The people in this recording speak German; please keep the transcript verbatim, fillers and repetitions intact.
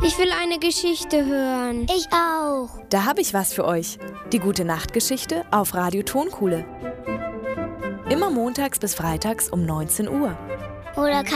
Ich will eine Geschichte hören. Ich auch. Da habe ich was für euch. Die Gute-Nacht-Geschichte auf Radio Tonkuhle. Immer montags bis freitags um neunzehn Uhr. Oder